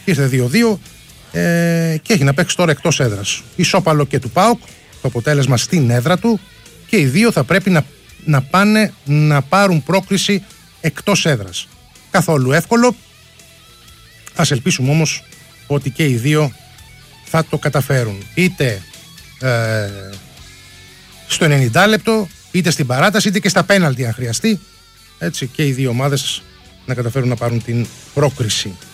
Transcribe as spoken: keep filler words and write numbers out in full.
ήρθε δύο δύο ε, και έχει να παίξει τώρα εκτός έδρας. Ισόπαλο και του ΠΑΟΚ, το αποτέλεσμα στην έδρα του, και οι δύο θα πρέπει να, να πάνε να πάρουν πρόκριση εκτός έδρας. Καθόλου εύκολο. Ας ελπίσουμε όμως ότι και οι δύο θα το καταφέρουν. Είτε ε, στο ενενήντα λεπτό, είτε στην παράταση, είτε και στα πέναλτι αν χρειαστεί. Έτσι, και οι δύο ομάδες να καταφέρουν να πάρουν την πρόκριση.